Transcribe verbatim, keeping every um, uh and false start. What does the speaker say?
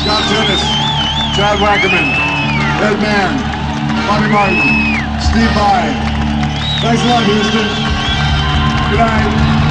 Scott Tunis, Chad Wackerman, Ed Mann, Bobby Martin, Steve Vai. Thanks a lot, Houston. Good night.